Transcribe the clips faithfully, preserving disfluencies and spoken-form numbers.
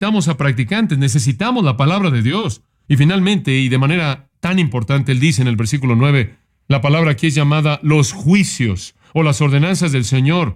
necesitamos a practicantes, necesitamos la palabra de Dios. Y finalmente, y de manera tan importante, él dice en el versículo nueve, la palabra aquí es llamada los juicios o las ordenanzas del Señor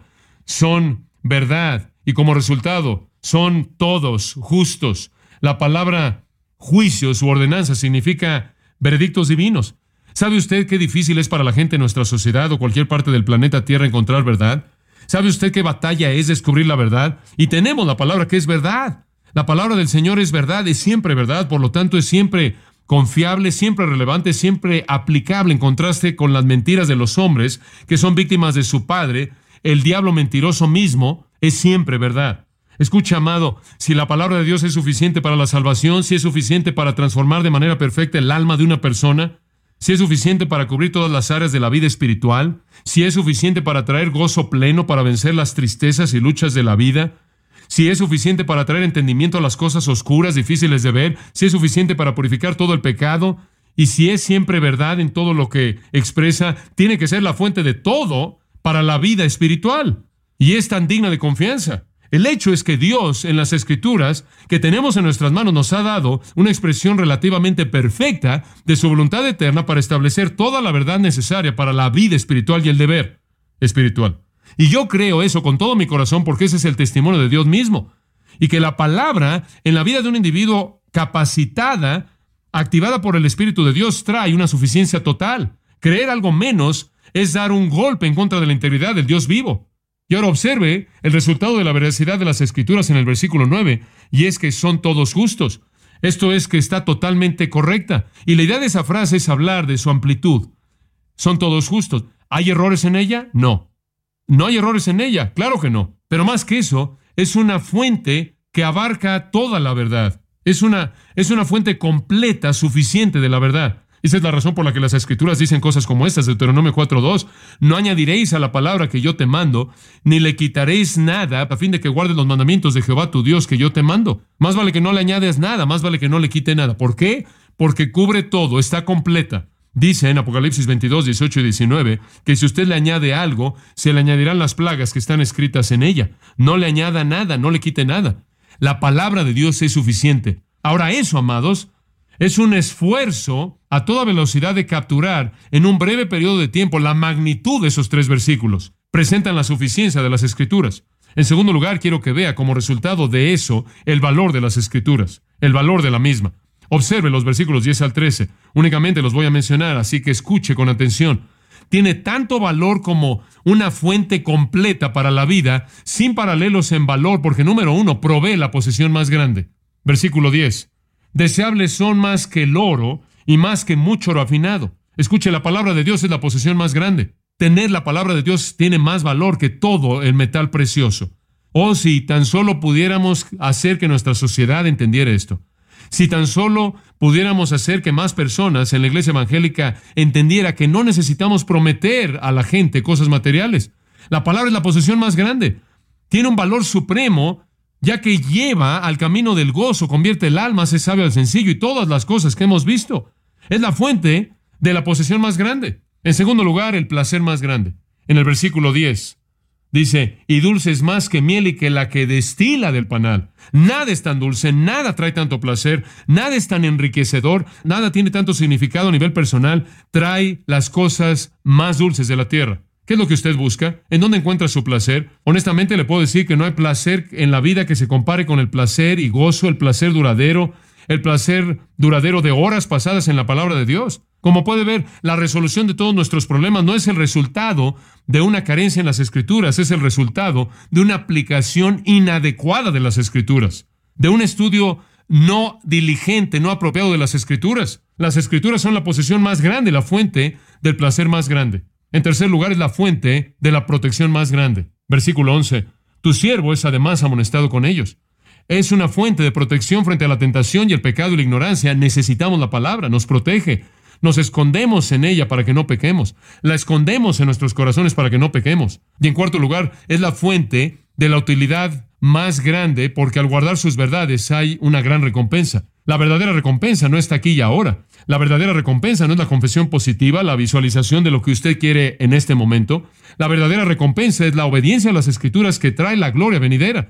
son verdad y como resultado son todos justos. La palabra juicios u ordenanzas significa veredictos divinos. ¿Sabe usted qué difícil es para la gente en nuestra sociedad o cualquier parte del planeta Tierra encontrar verdad? ¿Sabe usted qué batalla es descubrir la verdad? Y tenemos la palabra que es verdad. La palabra del Señor es verdad, es siempre verdad, por lo tanto es siempre confiable, siempre relevante, siempre aplicable en contraste con las mentiras de los hombres que son víctimas de su padre. El diablo mentiroso mismo es siempre verdad. Escucha, amado, si la palabra de Dios es suficiente para la salvación, si es suficiente para transformar de manera perfecta el alma de una persona, si es suficiente para cubrir todas las áreas de la vida espiritual, si es suficiente para traer gozo pleno, para vencer las tristezas y luchas de la vida, si es suficiente para traer entendimiento a las cosas oscuras, difíciles de ver, si es suficiente para purificar todo el pecado, y si es siempre verdad en todo lo que expresa, tiene que ser la fuente de todo para la vida espiritual. Y es tan digna de confianza. El hecho es que Dios, en las Escrituras que tenemos en nuestras manos, nos ha dado una expresión relativamente perfecta de su voluntad eterna para establecer toda la verdad necesaria para la vida espiritual y el deber espiritual. Y yo creo eso con todo mi corazón porque ese es el testimonio de Dios mismo. Y que la palabra en la vida de un individuo capacitada, activada por el Espíritu de Dios, trae una suficiencia total. Creer algo menos es dar un golpe en contra de la integridad del Dios vivo. Y ahora observe el resultado de la veracidad de las Escrituras en el versículo nueve, y es que son todos justos. Esto es que está totalmente correcta. Y la idea de esa frase es hablar de su amplitud. Son todos justos. ¿Hay errores en ella? No. No hay errores en ella, claro que no. Pero más que eso, es una fuente que abarca toda la verdad. Es una, es una fuente completa, suficiente de la verdad. Esa es la razón por la que las Escrituras dicen cosas como estas, Deuteronomio cuatro dos. No añadiréis a la palabra que yo te mando, ni le quitaréis nada, a fin de que guardes los mandamientos de Jehová tu Dios que yo te mando. Más vale que no le añades nada, más vale que no le quite nada. ¿Por qué? Porque cubre todo, está completa. Dice en Apocalipsis veintidós, dieciocho y diecinueve, que si usted le añade algo, se le añadirán las plagas que están escritas en ella. No le añada nada, no le quite nada. La palabra de Dios es suficiente. Ahora eso, amados, es un esfuerzo a toda velocidad de capturar en un breve periodo de tiempo la magnitud de esos tres versículos. Presentan la suficiencia de las Escrituras. En segundo lugar, quiero que vea como resultado de eso el valor de las Escrituras, el valor de la misma. Observe los versículos diez al trece. Únicamente los voy a mencionar, así que escuche con atención. Tiene tanto valor como una fuente completa para la vida, sin paralelos en valor, porque número uno, provee la posesión más grande. Versículo diez. Deseables son más que el oro y más que mucho oro afinado. Escuche, la palabra de Dios es la posesión más grande. Tener la palabra de Dios tiene más valor que todo el metal precioso. Oh, si tan solo pudiéramos hacer que nuestra sociedad entendiera esto. Si tan solo pudiéramos hacer que más personas en la iglesia evangélica entendiera que no necesitamos prometer a la gente cosas materiales. La palabra es la posesión más grande. Tiene un valor supremo, ya que lleva al camino del gozo, convierte el alma, hace sabio al sencillo y todas las cosas que hemos visto. Es la fuente de la posesión más grande. En segundo lugar, el placer más grande. En el versículo diez, dice, y dulce es más que miel y que la que destila del panal. Nada es tan dulce, nada trae tanto placer, nada es tan enriquecedor, nada tiene tanto significado a nivel personal, trae las cosas más dulces de la tierra. ¿Qué es lo que usted busca? ¿En dónde encuentra su placer? Honestamente le puedo decir que no hay placer en la vida que se compare con el placer y gozo, el placer duradero, el placer duradero de horas pasadas en la palabra de Dios. Como puede ver, la resolución de todos nuestros problemas no es el resultado de una carencia en las Escrituras, es el resultado de una aplicación inadecuada de las Escrituras, de un estudio no diligente, no apropiado de las Escrituras. Las Escrituras son la posesión más grande, la fuente del placer más grande. En tercer lugar, es la fuente de la protección más grande. Versículo once. Tu siervo es además amonestado con ellos. Es una fuente de protección frente a la tentación y el pecado y la ignorancia. Necesitamos la palabra, nos protege. Nos escondemos en ella para que no pequemos. La escondemos en nuestros corazones para que no pequemos. Y en cuarto lugar, es la fuente de la utilidad más grande, porque al guardar sus verdades hay una gran recompensa. La verdadera recompensa no está aquí y ahora. La verdadera recompensa no es la confesión positiva, la visualización de lo que usted quiere en este momento. La verdadera recompensa es la obediencia a las Escrituras que trae la gloria venidera.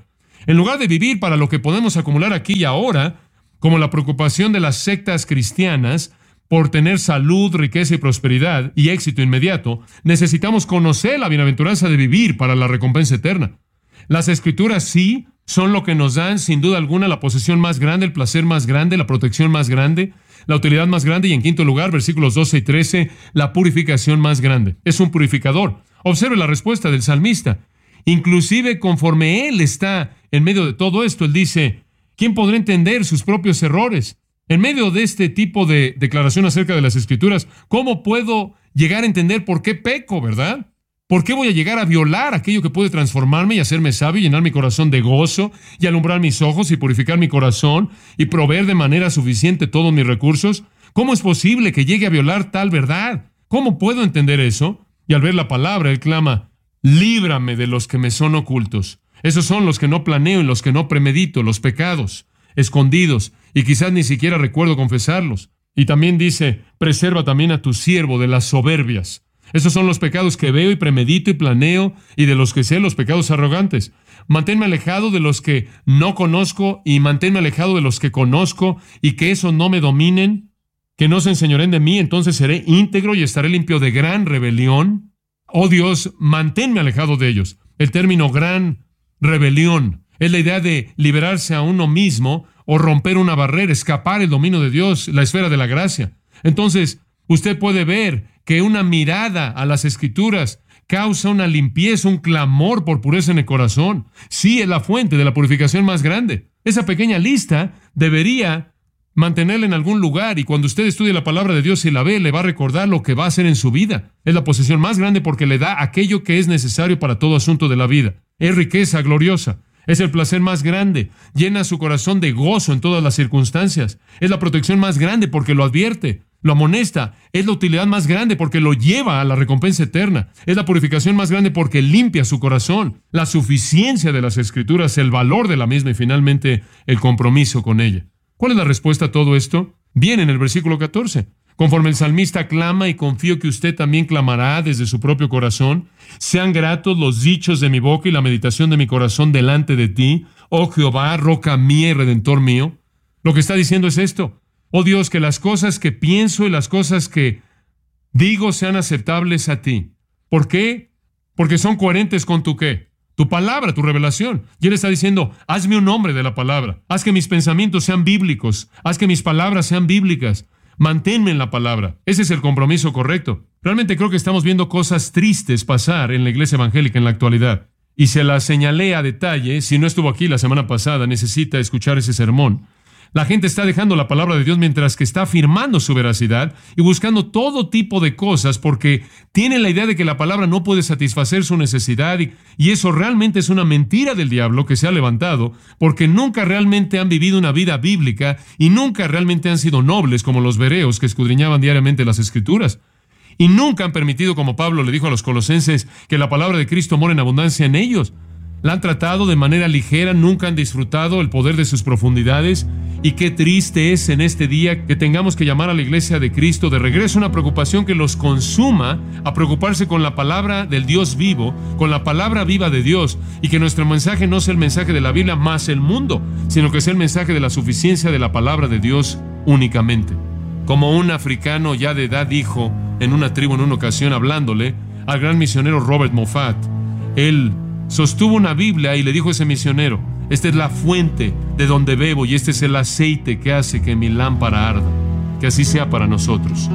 En lugar de vivir para lo que podemos acumular aquí y ahora, como la preocupación de las sectas cristianas por tener salud, riqueza y prosperidad y éxito inmediato, necesitamos conocer la bienaventuranza de vivir para la recompensa eterna. Las Escrituras sí son lo que nos dan, sin duda alguna, la posesión más grande, el placer más grande, la protección más grande, la utilidad más grande y, en quinto lugar, versículos doce y trece, la purificación más grande. Es un purificador. Observe la respuesta del salmista. Inclusive conforme él está en medio de todo esto, él dice, ¿quién podrá entender sus propios errores? En medio de este tipo de declaración acerca de las Escrituras, ¿cómo puedo llegar a entender por qué peco, verdad? ¿Por qué voy a llegar a violar aquello que puede transformarme y hacerme sabio, llenar mi corazón de gozo y alumbrar mis ojos y purificar mi corazón y proveer de manera suficiente todos mis recursos? ¿Cómo es posible que llegue a violar tal verdad? ¿Cómo puedo entender eso? Y al ver la palabra, él clama, líbrame de los que me son ocultos. Esos son los que no planeo y los que no premedito, los pecados escondidos, y quizás ni siquiera recuerdo confesarlos. Y también dice, preserva también a tu siervo de las soberbias. Esos son los pecados que veo y premedito y planeo, y de los que sé, los pecados arrogantes. Manténme alejado de los que no conozco, y manténme alejado de los que conozco, y que esos no me dominen, que no se enseñoren de mí, entonces seré íntegro y estaré limpio de gran rebelión. Oh Dios, manténme alejado de ellos. El término gran rebelión es la idea de liberarse a uno mismo o romper una barrera, escapar el dominio de Dios, la esfera de la gracia. Entonces, usted puede ver que una mirada a las Escrituras causa una limpieza, un clamor por pureza en el corazón. Sí, es la fuente de la purificación más grande. Esa pequeña lista debería mantenerla en algún lugar, y cuando usted estudie la palabra de Dios y la ve, le va a recordar lo que va a hacer en su vida. Es la posesión más grande porque le da aquello que es necesario para todo asunto de la vida. Es riqueza gloriosa. Es el placer más grande. Llena su corazón de gozo en todas las circunstancias. Es la protección más grande porque lo advierte, lo amonesta. Es la utilidad más grande porque lo lleva a la recompensa eterna. Es la purificación más grande porque limpia su corazón. La suficiencia de las Escrituras, el valor de la misma y finalmente el compromiso con ella. ¿Cuál es la respuesta a todo esto? Viene en el versículo catorce. Conforme el salmista clama, y confío que usted también clamará desde su propio corazón, sean gratos los dichos de mi boca y la meditación de mi corazón delante de ti, oh Jehová, roca mía y redentor mío. Lo que está diciendo es esto: oh Dios, que las cosas que pienso y las cosas que digo sean aceptables a ti. ¿Por qué? Porque son coherentes con tu qué. Tu palabra, tu revelación. Y él está diciendo, hazme un hombre de la palabra. Haz que mis pensamientos sean bíblicos. Haz que mis palabras sean bíblicas. Manténme en la palabra. Ese es el compromiso correcto. Realmente creo que estamos viendo cosas tristes pasar en la iglesia evangélica en la actualidad. Y se las señalé a detalle. Si no estuvo aquí la semana pasada, necesita escuchar ese sermón. La gente está dejando la palabra de Dios mientras que está afirmando su veracidad y buscando todo tipo de cosas porque tienen la idea de que la palabra no puede satisfacer su necesidad, y, y eso realmente es una mentira del diablo que se ha levantado porque nunca realmente han vivido una vida bíblica y nunca realmente han sido nobles como los bereos que escudriñaban diariamente las Escrituras. Y nunca han permitido, como Pablo le dijo a los colosenses, que la palabra de Cristo more en abundancia en ellos. La han tratado de manera ligera, nunca han disfrutado el poder de sus profundidades. Y qué triste es en este día que tengamos que llamar a la iglesia de Cristo de regreso a una preocupación que los consuma, a preocuparse con la palabra del Dios vivo, con la palabra viva de Dios, y que nuestro mensaje no sea el mensaje de la Biblia más el mundo, sino que sea el mensaje de la suficiencia de la palabra de Dios únicamente. Como un africano ya de edad dijo en una tribu en una ocasión hablándole al gran misionero Robert Moffat, él sostuvo una Biblia y le dijo a ese misionero, esta es la fuente de donde bebo y este es el aceite que hace que mi lámpara arda. Que así sea para nosotros.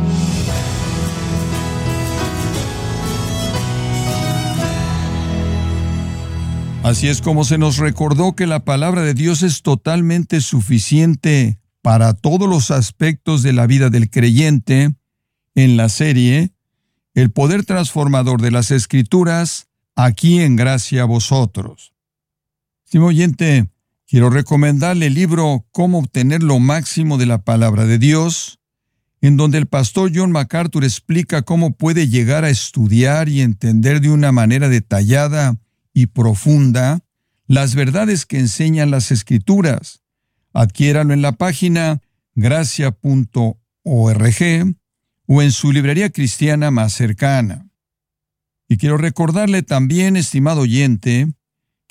Así es como se nos recordó que la palabra de Dios es totalmente suficiente para todos los aspectos de la vida del creyente en la serie El poder transformador de las Escrituras, aquí en Gracia a Vosotros. Estimado oyente, quiero recomendarle el libro Cómo obtener lo máximo de la palabra de Dios, en donde el pastor John MacArthur explica cómo puede llegar a estudiar y entender de una manera detallada y profunda las verdades que enseñan las Escrituras. Adquiéralo en la página gracia punto org o en su librería cristiana más cercana. Y quiero recordarle también, estimado oyente,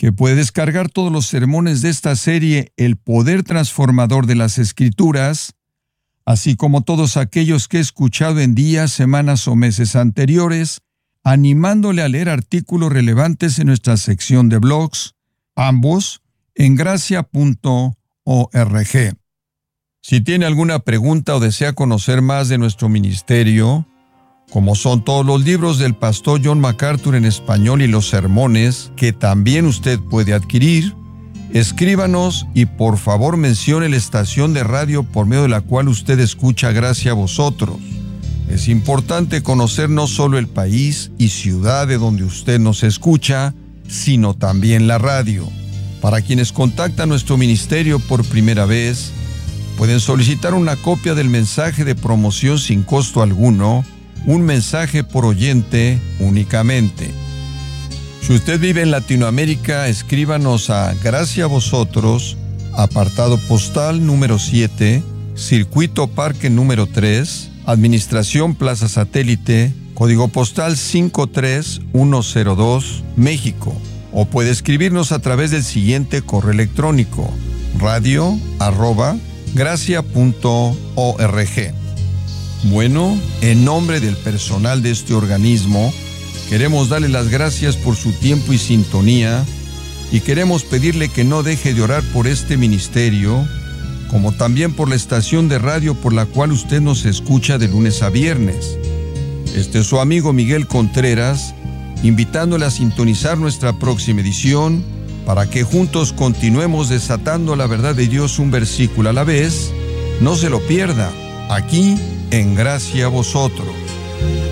que puede descargar todos los sermones de esta serie El Poder Transformador de las Escrituras, así como todos aquellos que he escuchado en días, semanas o meses anteriores, animándole a leer artículos relevantes en nuestra sección de blogs, ambos en gracia punto org. Si tiene alguna pregunta o desea conocer más de nuestro ministerio, como son todos los libros del pastor John MacArthur en español y los sermones que también usted puede adquirir, escríbanos y por favor mencione la estación de radio por medio de la cual usted escucha Gracia a Vosotros. Es importante conocer no solo el país y ciudad de donde usted nos escucha, sino también la radio. Para quienes contactan nuestro ministerio por primera vez, pueden solicitar una copia del mensaje de promoción sin costo alguno, un mensaje por oyente únicamente. Si usted vive en Latinoamérica, escríbanos a Gracia a Vosotros, apartado postal número siete, Circuito Parque número tres, Administración Plaza Satélite, código postal cinco tres uno cero dos, México. O puede escribirnos a través del siguiente correo electrónico, radio arroba gracia punto org. Bueno, en nombre del personal de este organismo, queremos darle las gracias por su tiempo y sintonía, y queremos pedirle que no deje de orar por este ministerio, como también por la estación de radio por la cual usted nos escucha de lunes a viernes. Este es su amigo Miguel Contreras, invitándole a sintonizar nuestra próxima edición, para que juntos continuemos desatando la verdad de Dios un versículo a la vez. No se lo pierda, aquí en Gracia a Vosotros.